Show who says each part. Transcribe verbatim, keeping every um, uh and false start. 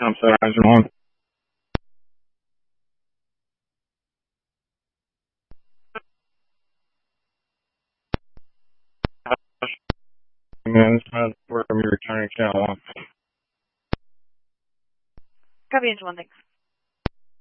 Speaker 1: I'm sorry, I was wrong. Man, this is where I'm returning channel one.
Speaker 2: Copy engine one, thanks.